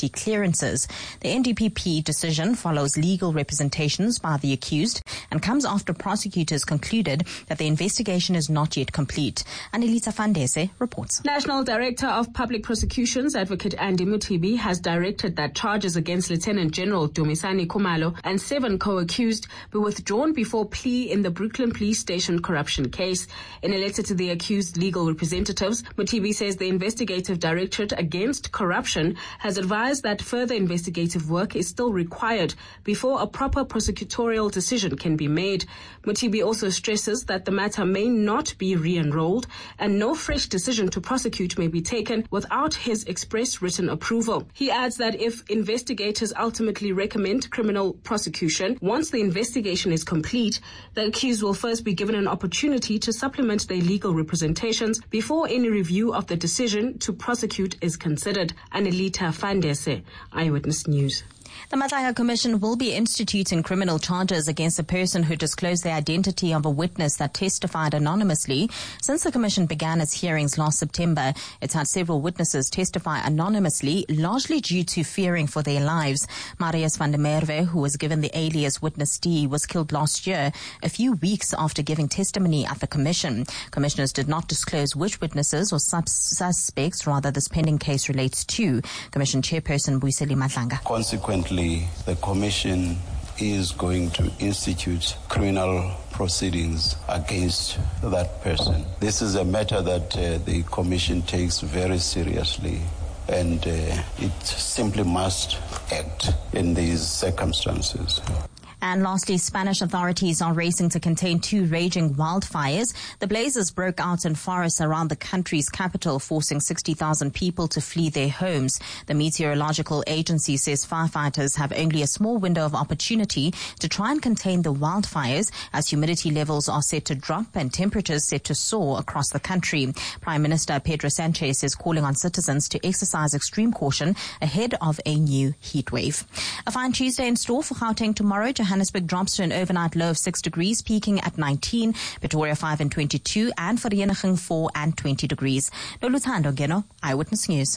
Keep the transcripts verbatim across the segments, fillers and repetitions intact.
safety clearances. The N D P P decision follows legal representations by the accused and comes after prosecutors concluded that the investigation is not yet complete. Anelita Fandese reports. National Director of Public Prosecutions, Advocate Andy Mothibi, has directed that charges against Lieutenant General Dumisani Khumalo and seven co-accused be withdrawn before plea in the Brooklyn Police Station corruption case. In a letter to the accused legal representatives, Mothibi says the Investigative Directorate Against Corruption has advised that further investigative work is still required before a proper prosecutorial decision can be made. Mothibi also stresses that the matter may not be re-enrolled and no fresh decision to prosecute may be taken without his express written approval. He adds that if investigators ultimately recommend criminal prosecution, once the investigation is complete, the accused will first be given an opportunity to supplement their legal representations before any review of the decision to prosecute is considered. Anelita Fandese, Eyewitness News. The Matlaga Commission will be instituting criminal charges against a person who disclosed the identity of a witness that testified anonymously. Since the Commission began its hearings last September, it's had several witnesses testify anonymously, largely due to fearing for their lives. Marius van der Merwe, who was given the alias Witness D, was killed last year, a few weeks after giving testimony at the Commission. Commissioners did not disclose which witnesses or sub- suspects, rather, this pending case relates to. Commission Chairperson Buiseli Matlanga. Consequently, the Commission is going to institute criminal proceedings against that person. This is a matter that uh, the Commission takes very seriously, and uh, it simply must act in these circumstances. And lastly, Spanish authorities are racing to contain two raging wildfires. The blazes broke out in forests around the country's capital, forcing sixty thousand people to flee their homes. The meteorological agency says firefighters have only a small window of opportunity to try and contain the wildfires, as humidity levels are set to drop and temperatures set to soar across the country. Prime Minister Pedro Sanchez is calling on citizens to exercise extreme caution ahead of a new heat wave. A fine Tuesday in store for Gauteng tomorrow. Johannesburg drops to an overnight low of six degrees, peaking at nineteen. Pretoria five and twenty-two, and Vereeniging four and twenty degrees. Noluthando Ngeno, Eyewitness News.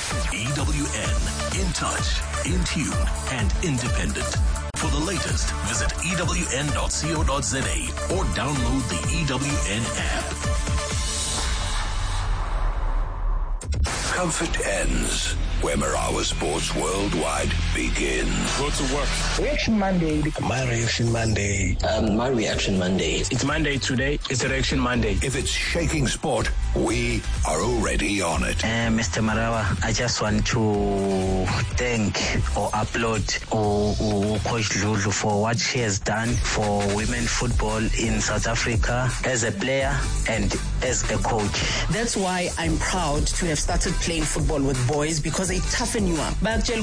E W N, in touch, in tune, and independent. For the latest, visit E W N dot co dot za or download the E W N app. Comfort ends where Marawa Sports Worldwide begins. Go to work. Reaction Monday. My Reaction Monday. Um, my Reaction Monday. It's Monday today. It's Reaction Monday. If it's shaking sport, we are already on it. Uh, Mister Marawa, I just want to thank or applaud or, or Coach Lulu for what she has done for women football in South Africa as a player and as a coach. That's why I'm proud to have started playing football with boys, because they toughen you up. At the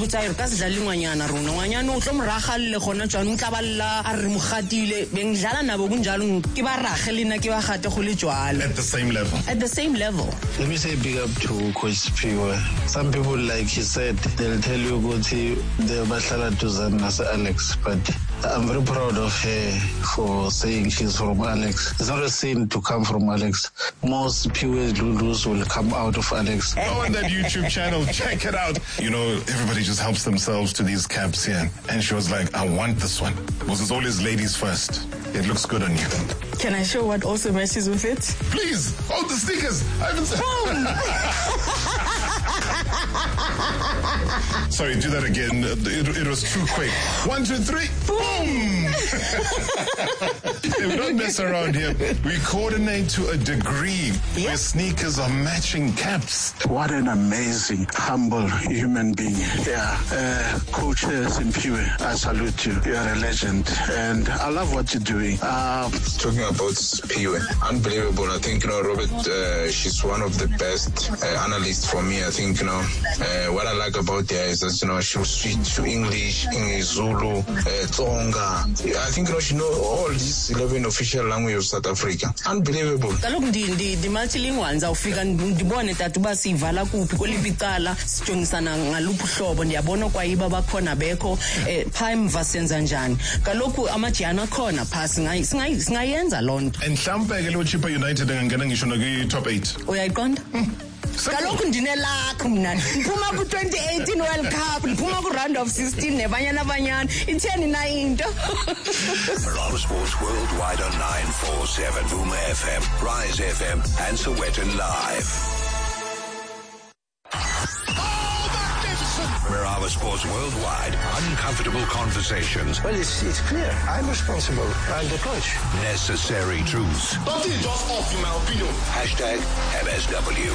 same level. At the same level. Let me say big up to Coach Piwe. Some people, like he said, they'll tell you go to the Bashala Tuzan as Alex, but I'm very proud of her for saying she's from Alex. It's not a sin to come from Alex. Most Piwe Lulus will come out of Alex. Go on that YouTube channel, check it out. You know, everybody just helps themselves to these caps here. And she was like, I want this one. Because it's always ladies first. It looks good on you. Can I show what also matches with it? Please. Oh, the sneakers. I haven't seen. Sorry, do that again. It, it was too quick. One, two, three. Boom! We don't mess around here. We coordinate to a degree. Yep. Where sneakers are matching caps. What an amazing, humble human being. Yeah. Uh, Coach Simpiwe, I salute you. You are a legend. And I love what you're doing. Uh, Talking about Piwe, unbelievable. I think, you know, Robert, uh, she's one of the best uh, analysts for me. I think, you know, uh, what I like about her is that, you know, she will switch to English, English, Zulu, uh, Tonga. I think, you know, she knows all these eleven official languages of South Africa. Unbelievable. Kaloku the multilingual ndizawufika ndibone tata uba sivala kuphi kweliphi icala sijongisana ngaluphi uhlobo ndiyabona kwayiba bakhona bekho phaa emva senza njani kaloku amajiyana akhona phaa singayenza loo nto. And mhlawumbe ke lo Chippa United angangena ngisho nakwi top eight. Uyayiqonda? Kaloku ndinelakho mna. Ndiphuma ku twenty eighteen World Cup, ndiphuma ku round of sixteen nebanyana banyana. Itheni na into. Marava Sports Worldwide on nine forty-seven, Vuma F M, Rise F M, and Sowetan Live. Marava Sports Worldwide, uncomfortable conversations. Well, it's, it's clear. I'm responsible. I'm the coach. Necessary truths. Nothing is just off, in my opinion. Hashtag M S W.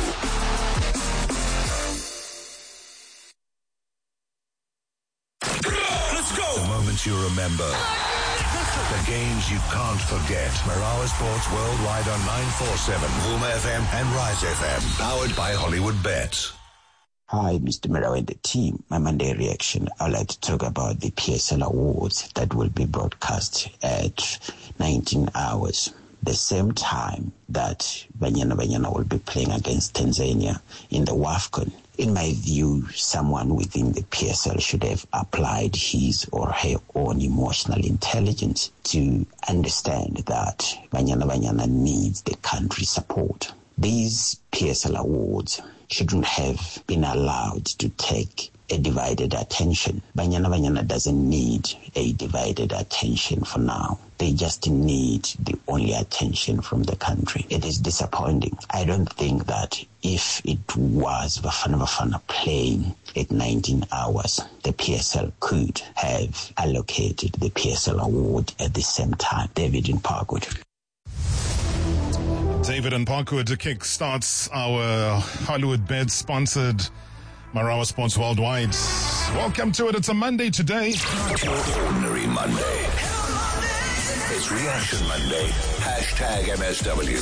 Let's go. The moments you remember. The games you can't forget. Marava Sports Worldwide on nine forty-seven, Vuma F M and Rise F M. Powered by Hollywood Bets. Hi, Mister Marawa and the team. My Monday reaction, I'd like to talk about the P S L Awards that will be broadcast at nineteen hours, the same time that Banyana Banyana will be playing against Tanzania in the WAFCON. In my view, someone within the P S L should have applied his or her own emotional intelligence to understand that Banyana Banyana needs the country's support. These P S L Awards shouldn't have been allowed to take a divided attention. Banyana Banyana doesn't need a divided attention for now. They just need the only attention from the country. It is disappointing. I don't think that if it was Bafana Bafana playing at nineteen hours, the P S L could have allocated the P S L award at the same time. David in Parkwood. David and Parkwood kick-starts our Hollywood Bets sponsored Marava Sports Worldwide. Welcome to it. It's a Monday today. Ordinary Monday. It's Reaction Monday. Hashtag M S W.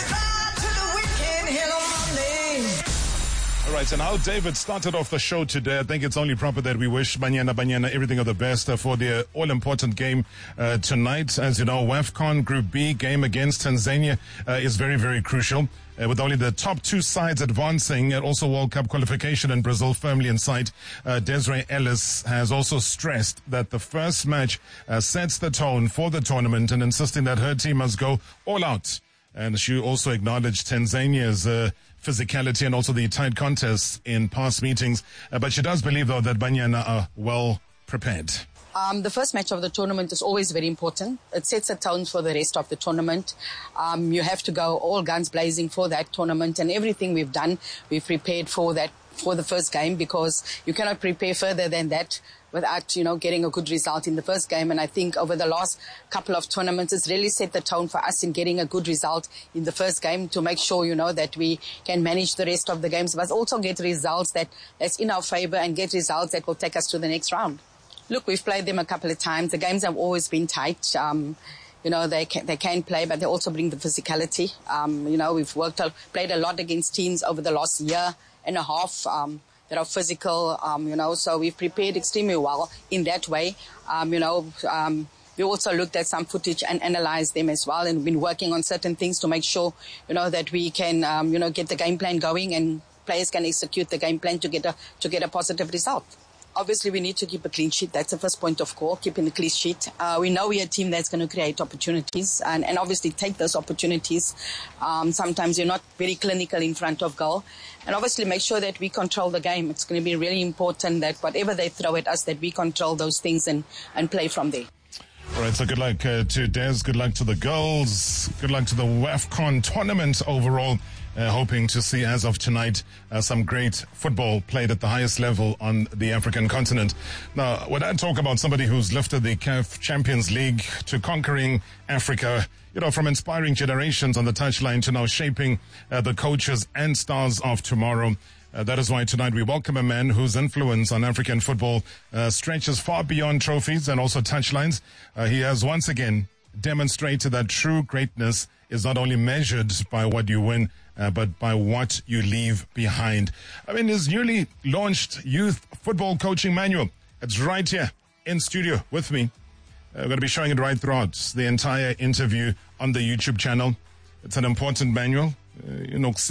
All right, and how David started off the show today, I think it's only proper that we wish Banyana Banyana everything of the best uh, for their all-important game uh, tonight. As you know, WAFCON Group B game against Tanzania uh, is very, very crucial. Uh, with only the top two sides advancing, and also World Cup qualification in Brazil firmly in sight, uh, Desiree Ellis has also stressed that the first match uh, sets the tone for the tournament and insisting that her team must go all out. And she also acknowledged Tanzania's uh, physicality and also the tight contests in past meetings. Uh, but she does believe, though, that Banyana are well prepared. Um, the first match of the tournament is always very important. It sets a tone for the rest of the tournament. Um, you have to go all guns blazing for that tournament, and everything we've done, we've prepared for that, for the first game, because you cannot prepare further than that without, you know, getting a good result in the first game. And I think over the last couple of tournaments, it's really set the tone for us in getting a good result in the first game to make sure, you know, that we can manage the rest of the games, but also get results that, that's in our favor and get results that will take us to the next round. Look, we've played them a couple of times. The games have always been tight. Um, you know, they can, they can play, but they also bring the physicality. Um, you know, we've worked, played a lot against teams over the last year and a half, um, that are physical, um, you know, so we've prepared extremely well in that way. Um, you know, um, we also looked at some footage and analyzed them as well, and been working on certain things to make sure, you know, that we can, um, you know, get the game plan going and players can execute the game plan to get a, to get a positive result. Obviously, we need to keep a clean sheet. That's the first point of call, keeping a clean sheet. Uh, we know we're a team that's going to create opportunities and, and obviously take those opportunities. Um, sometimes you're not very clinical in front of goal. And obviously make sure that we control the game. It's going to be really important that whatever they throw at us, that we control those things and, and play from there. All right, so good luck uh, to Des, good luck to the girls, good luck to the WAFCON tournament overall. Uh, hoping to see, as of tonight, uh, some great football played at the highest level on the African continent. Now, when I talk about somebody who's lifted the C A F Champions League to conquering Africa, you know, from inspiring generations on the touchline to now shaping uh, the coaches and stars of tomorrow, Uh, that is why tonight we welcome a man whose influence on African football uh, stretches far beyond trophies and also touchlines. Uh, he has once again demonstrated that true greatness is not only measured by what you win, uh, but by what you leave behind. I mean, his newly launched youth football coaching manual, it's right here in studio with me. Uh, we're going to be showing it right throughout the entire interview on the YouTube channel. It's an important manual. Uh, you know,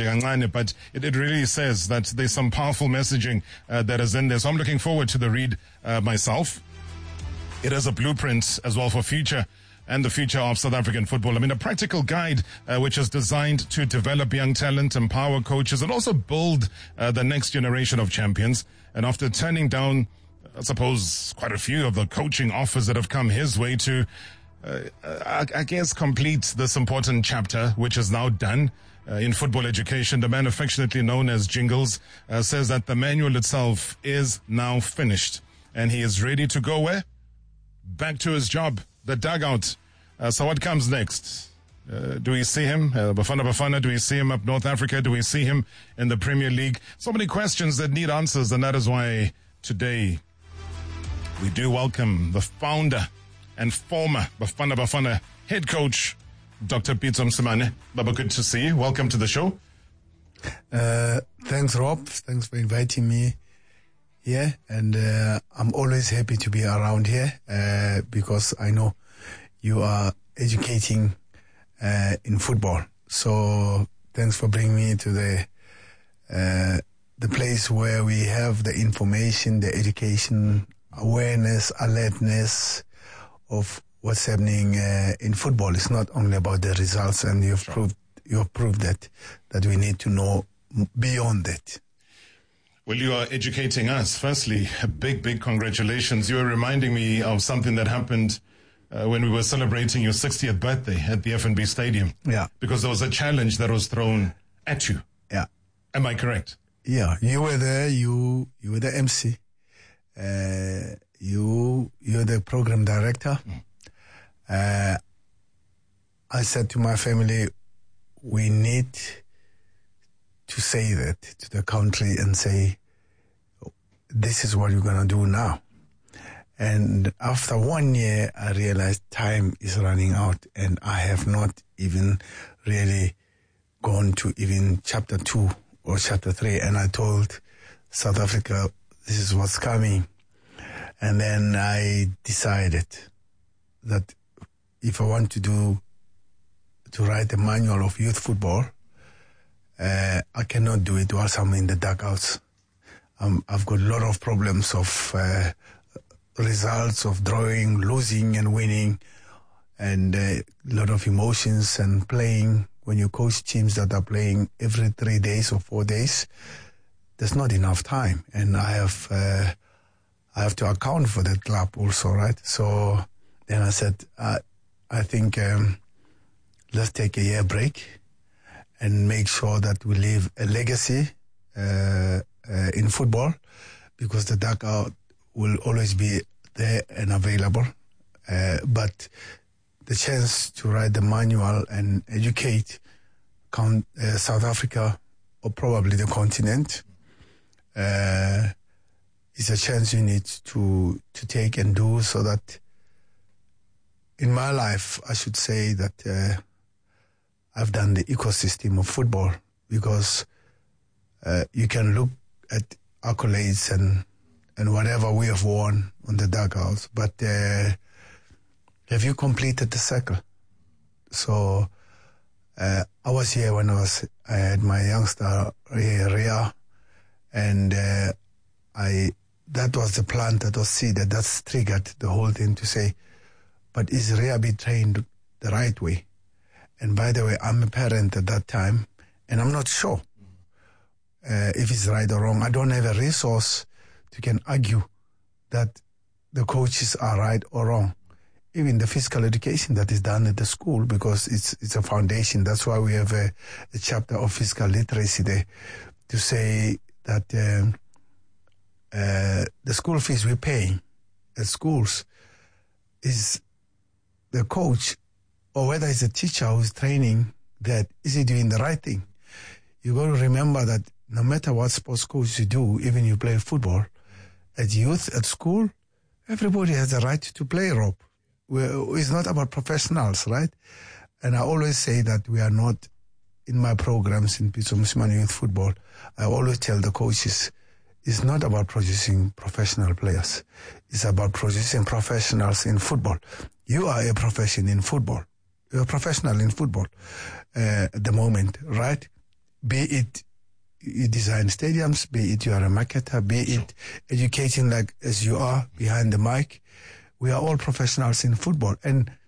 but it, it really says that there's some powerful messaging uh, that is in there. So I'm looking forward to the read uh, myself. It is a blueprint as well for future and the future of South African football. I mean, a practical guide uh, which is designed to develop young talent, empower coaches, and also build uh, the next generation of champions. And after turning down, I suppose, quite a few of the coaching offers that have come his way to, uh, I, I guess, complete this important chapter, which is now done uh, in football education, the man affectionately known as Jingles uh, says that the manual itself is now finished. And he is ready to go where? Back to his job, the dugout. Uh, so what comes next? Uh, do we see him, uh, Bafana Bafana? Do we see him up North Africa? Do we see him in the Premier League? So many questions that need answers, and that is why today we do welcome the founder and former Bafana Bafana head coach, Doctor Pitso Mosimane. Baba, good to see you. Welcome to the show. Uh, thanks, Rob. Thanks for inviting me. Yeah, and uh, I'm always happy to be around here uh, because I know you are educating uh, in football. So thanks for bringing me to the uh, the place where we have the information, the education, awareness, alertness of what's happening uh, in football. It's not only about the results, and you've sure. proved you've proved that that we need to know beyond that. Well, you are educating us. Firstly, a big, big congratulations. You were reminding me of something that happened uh, when we were celebrating your sixtieth birthday at the F N B Stadium. Yeah. Because there was a challenge that was thrown at you. Yeah. Am I correct? Yeah. You were there. You you were the M C. Uh, you you're the program director. Mm. Uh, I said to my family, we need to say that to the country and say, this is what you're going to do now. And after one year, I realized time is running out, and I have not even really gone to even chapter two or chapter three. And I told South Africa, this is what's coming. And then I decided that if I want to do, to write a manual of youth football, Uh, I cannot do it whilst I'm in the dugouts. Um, I've got a lot of problems of uh, results of drawing, losing and winning, and a uh, lot of emotions and playing. When you coach teams that are playing every three days or four days, there's not enough time. And I have uh, I have to account for that club also, right? So then I said, uh, I think um, let's take a year break and make sure that we leave a legacy uh, uh, in football, because the dugout will always be there and available. Uh, but the chance to write the manual and educate count, uh, South Africa, or probably the continent, uh, is a chance you need to, to take and do, so that in my life, I should say that uh, I've done the ecosystem of football, because uh, you can look at accolades and and whatever we have won on the dugouts, but uh, have you completed the circle? So uh, I was here when I was I had my youngster Ria, and uh, I that was the plant that was seeded, that's triggered the whole thing to say, but is Ria be trained the right way? And by the way, I'm a parent at that time, and I'm not sure uh, if it's right or wrong. I don't have a resource to can argue that the coaches are right or wrong. Even the physical education that is done at the school, because it's it's a foundation. That's why we have a, a chapter of physical literacy there, to say that um, uh, the school fees we pay at schools is the coach, or whether it's a teacher who's training, that is he doing the right thing? You got to remember that no matter what sports coach you do, even you play football, at youth, at school, everybody has the right to play, Rob. We're, it's not about professionals, right? And I always say that we are not, in my programs in Pitso Mosimane Youth Football, I always tell the coaches, it's not about producing professional players. It's about producing professionals in football. You are a profession in football. You're a professional in football uh, at the moment, right? Be it you design stadiums, be it you are a marketer, be it educating like as you are behind the mic. We are all professionals in football. And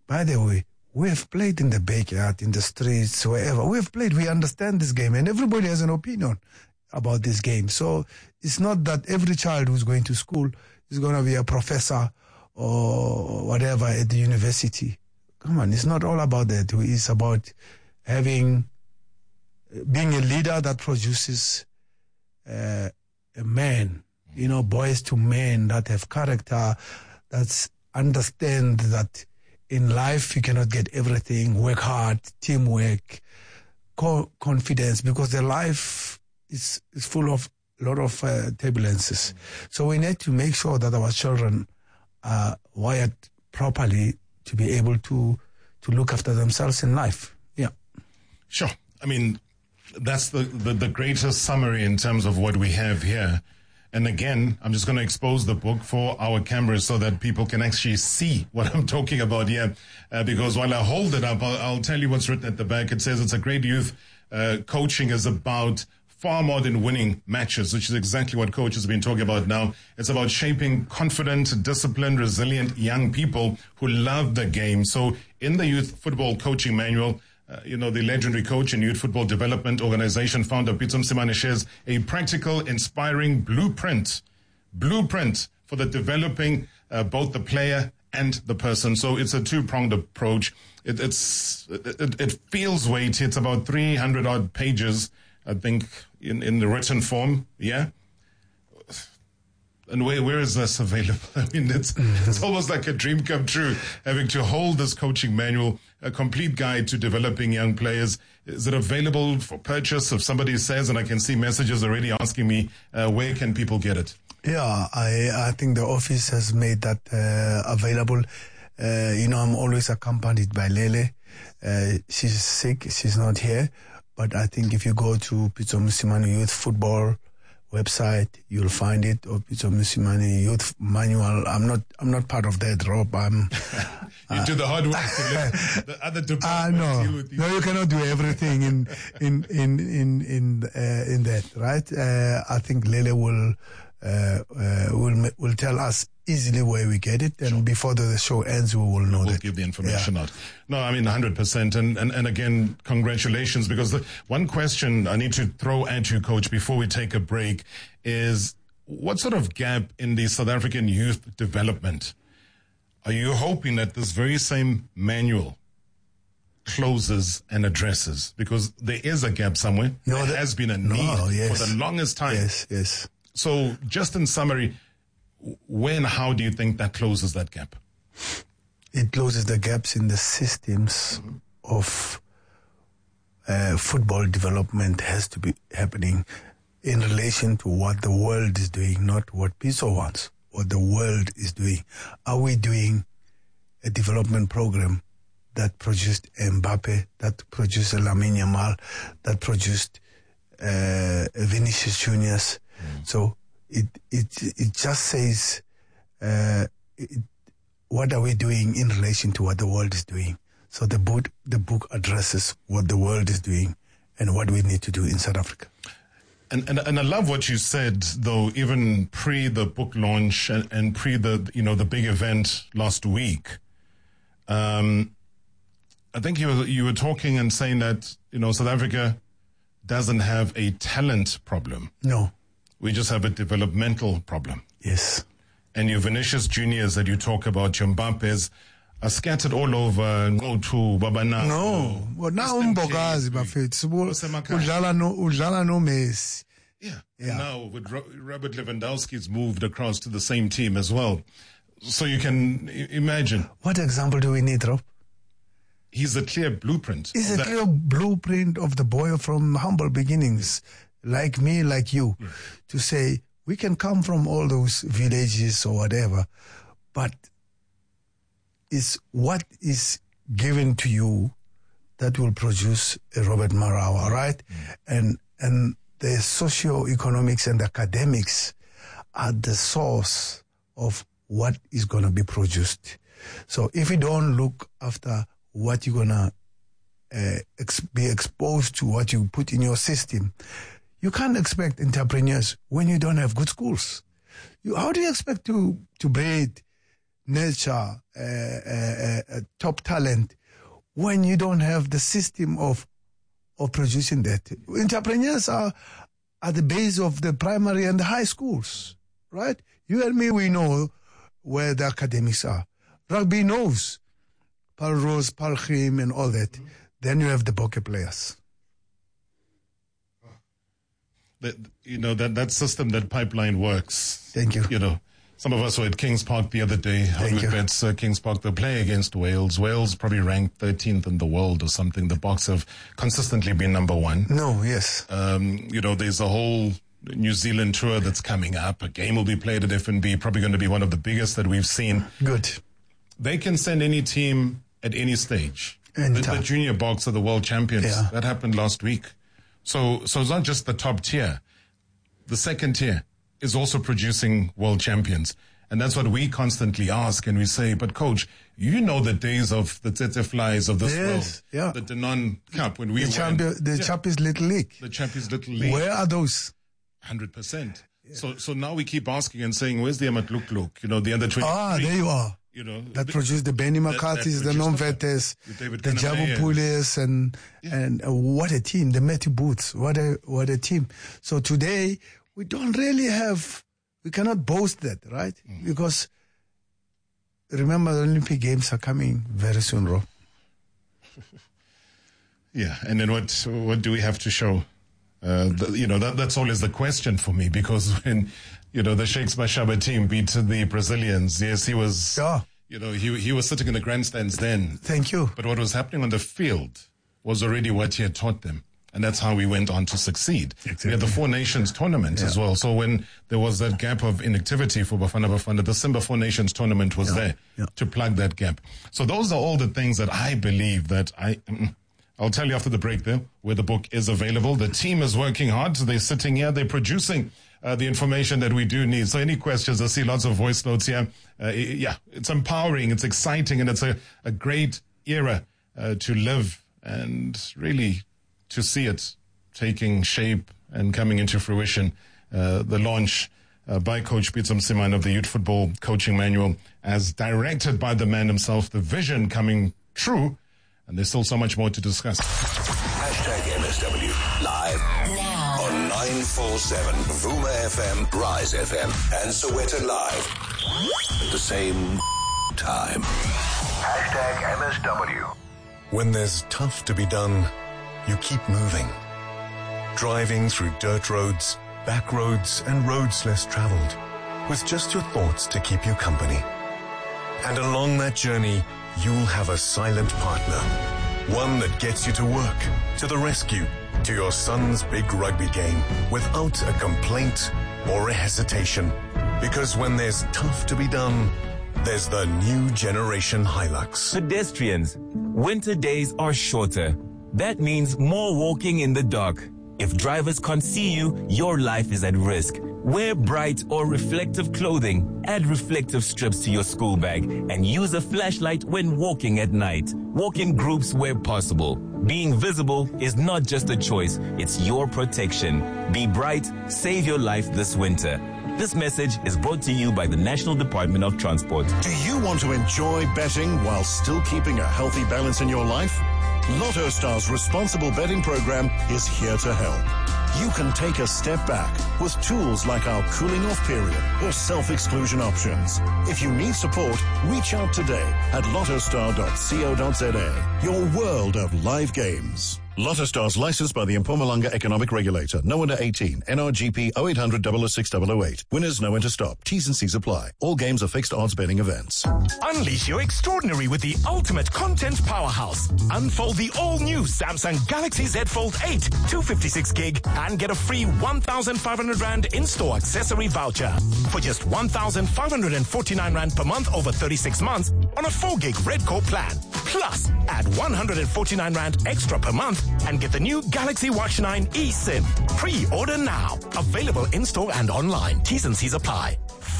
by the way, we have played in the backyard, in the streets, wherever. We have played. We understand this game, and everybody has an opinion about this game. So it's not that every child who's going to school is going to be a professor or whatever at the university. Come on, it's not all about that. It's about having, being a leader that produces uh, a man, you know, boys to men that have character, that understand that in life you cannot get everything, work hard, teamwork, co- confidence, because the life is, is full of a lot of uh, turbulences. So we need to make sure that our children are wired properly to be able to to look after themselves in life. Yeah. Sure. I mean, that's the, the, the greatest summary in terms of what we have here. And again, I'm just going to expose the book for our cameras so that people can actually see what I'm talking about here. Uh, because while I hold it up, I'll, I'll tell you what's written at the back. It says it's a great youth. Uh, coaching is about far more than winning matches, which is exactly what Coach has been talking about now. It's about shaping confident, disciplined, resilient young people who love the game. So in the Youth Football Coaching Manual, Uh, you know, the legendary coach and youth football development organization founder Pitso Mosimane shares a practical, inspiring blueprint, blueprint for the developing uh, both the player and the person. So it's a two-pronged approach. It, it's it, it feels weighty. It's about three hundred odd pages, I think, in, in the written form. Yeah. And where where is this available? I mean, it's it's almost like a dream come true, having to hold this coaching manual, a complete guide to developing young players. Is it available for purchase? If somebody says, and I can see messages already asking me, uh, where can people get it? Yeah, I I think the office has made that uh, available. Uh, you know, I'm always accompanied by Lele. Uh, she's sick, she's not here. But I think if you go to Pitso Mosimane Youth Football website, you'll find it, or Pitso Mosimane Youth Manual. I'm not, I'm not part of that, Rob. I'm. you uh, do the hard work to let the other departments uh, no, deal with you. No, you cannot do everything in in in in in uh, in that, right? Uh, I think Lele will uh, uh, will will tell us easily where we get it, and sure. before the show ends, we will know we'll that. give the information yeah. out. No, I mean one hundred percent, and and and again, congratulations, because the one question I need to throw at you, Coach, before we take a break is, what sort of gap in the South African youth development are you hoping that this very same manual closes and addresses? Because there is a gap somewhere. No, there that, has been a need no, yes. for the longest time. Yes, yes. So just in summary, when, how do you think that closes that gap? It closes the gaps in the systems mm-hmm. of uh, football development has to be happening in relation to what the world is doing, not what Pitso wants. What the world is doing. Are we doing a development program that produced Mbappe, that produced Lamine Yamal, that produced uh, Vinicius Juniors? Mm. So it it it just says, uh, it, what are we doing in relation to what the world is doing? So the book the book addresses what the world is doing and what we need to do in South Africa. And, and and I love what you said, though, even pre the book launch and, and pre the you know the big event last week. Um, I think you were you were talking and saying that you know South Africa doesn't have a talent problem. No, we just have a developmental problem. Yes. And your Vinicius Juniors that you talk about, your Mbappes, are scattered all over. Go to Babana. No, well now umbokazi bafethu. Udlala no udlala no Messi. Yeah. yeah. Now with Robert Lewandowski's moved across to the same team as well, so you can imagine. What example do we need, Rob? He's a clear blueprint. He's a that. clear blueprint of the boy from humble beginnings, like me, like you, yeah. to say we can come from all those villages or whatever, but it's what is given to you that will produce a Robert Marawa, right? Mm. And and the socio-economics and academics are the source of what is going to be produced. So if you don't look after what you're going to uh, ex- be exposed to, what you put in your system, you can't expect entrepreneurs when you don't have good schools. You, how do you expect to, to breed nurture uh, uh, uh, top talent when you don't have the system of of producing that. Entrepreneurs are at the base of the primary and the high schools, right? You and me, we know where the academics are. Rugby knows Paul Rose, Paul Khim, and all that. Mm-hmm. Then you have the bokeh players. That, you know, that, that system, that pipeline works. Thank you. You know, some of us were at Kings Park the other day. Thank you. Bets, uh, Kings Park, they play against Wales. Wales probably ranked thirteenth in the world or something. The Boks have consistently been number one. No, yes. Um, you know, there's a whole New Zealand tour that's coming up. A game will be played at F N B, probably going to be one of the biggest that we've seen. Good. They can send any team at any stage. The, the junior Boks are the world champions. Yeah. That happened last week. So, so it's not just the top tier. The second tier is also producing world champions. And that's what we constantly ask. And we say, but coach, you know the days of the Tsetse Flies of this yes, world. Yeah. The Denon Cup when we the won. Champion, the yeah. Champions Little League. The Champions Little League. Where are those? one hundred percent. Yeah. So, so now we keep asking and saying, where's the Amatluk Luk? You know, the under twenty-three. Ah, there you are. You know, that produced the Benny McCarthy's, the non-vetters, the Jabu Pulis, and yeah. and uh, what a team, the Matthew Boots, what a what a team. So today we don't really have, we cannot boast that, right? Mm. Because remember the Olympic Games are coming very soon, Rob. Yeah, and then what what do we have to show? Uh, the, you know, that that's always the question for me, because when, you know, the Shakes Mashaba team beat the Brazilians, yes, he was, yeah. you know, he he was sitting in the grandstands then. Thank you. But what was happening on the field was already what he had taught them. And that's how we went on to succeed. Exactly. We had the Four Nations tournament yeah. as well. So when there was that gap of inactivity for Bafana Bafana, the Simba Four Nations tournament was yeah. there yeah. to plug that gap. So those are all the things that I believe that I... Mm, I'll tell you after the break, though, where the book is available. The team is working hard. So they're sitting here. They're producing uh, the information that we do need. So any questions? I see lots of voice notes here. Uh, yeah, it's empowering. It's exciting. And it's a, a great era uh, to live and really to see it taking shape and coming into fruition. Uh, the launch uh, by Coach Pitso Msimane of the Youth Football Coaching Manual, as directed by the man himself, the vision coming true. And there's still so much more to discuss. Hashtag M S W live now on nine four seven Vuma F M, Rise F M, and Soweto Live at the same time. Hashtag M S W. When there's tough to be done, you keep moving. Driving through dirt roads, back roads, and roads less traveled, with just your thoughts to keep you company. And along that journey, you'll have a silent partner. One that gets you to work, to the rescue, to your son's big rugby game, without a complaint or a hesitation. Because when there's tough to be done, there's the new generation Hilux. Pedestrians, winter days are shorter. That means more walking in the dark. If drivers can't see you, your life is at risk. Wear bright or reflective clothing, add reflective strips to your school bag, and use a flashlight when walking at night. Walk in groups where possible. Being visible is not just a choice, it's your protection. Be bright, save your life this winter. This message is brought to you by the National Department of Transport. Do you want to enjoy betting while still keeping a healthy balance in your life? Lotto Star's responsible betting program is here to help. You can take a step back with tools like our cooling off period or self-exclusion options. If you need support, reach out today at lottostar dot co dot za. Your world of live games. Lotto Star's licensed by the Mpumalanga Economic Regulator. No under eighteen. N R G P oh eight hundred, double oh six, double oh eight. Winners know when to stop. T's and C's apply. All games are fixed odds betting events. Unleash your extraordinary with the ultimate content powerhouse. Unfold the all-new Samsung Galaxy Z Fold eight, two fifty-six gig, and get a free one thousand five hundred rand in-store accessory voucher. For just one thousand five hundred forty-nine rand per month over thirty-six months on a four gig Redcore plan. Plus, add one hundred forty-nine rand extra per month and get the new Galaxy Watch nine eSIM. Pre-order now. Available in-store and online. T's and C's apply.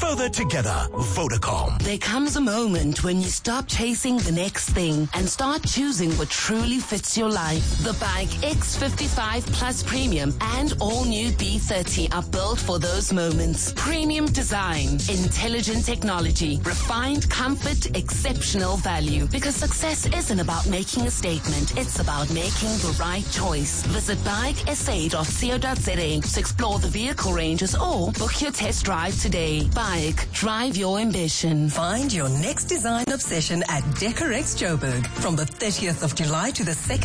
further together. Vodacom. There comes a moment when you stop chasing the next thing and start choosing what truly fits your life. The Bike X fifty-five Plus Premium and all new B thirty are built for those moments. Premium design, intelligent technology, refined comfort, exceptional value. Because success isn't about making a statement, it's about making the right choice. Visit bike s a dot co dot z a to explore the vehicle ranges or book your test drive today. Bike, drive your ambition. Find your next design obsession at Decorex Joburg from the thirtieth of July to the second